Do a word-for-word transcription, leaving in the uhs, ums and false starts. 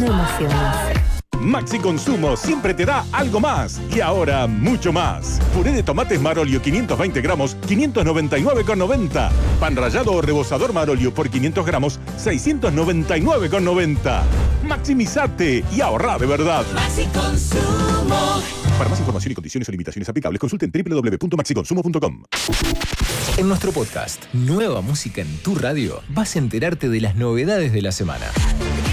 Lleno de emociones. Maxi Consumo siempre te da algo más. Y ahora, mucho más. Puré de tomates Marolio quinientos veinte gramos, quinientos noventa y nueve con noventa. Pan rallado o rebozador Marolio por quinientos gramos, seiscientos noventa y nueve con noventa. Maximizate y ahorrá de verdad. Maxi Consumo. Para más información y condiciones o limitaciones aplicables, consulten doble u doble u doble u punto maxi consumo punto com. En nuestro podcast, Nueva Música en tu Radio, vas a enterarte de las novedades de la semana.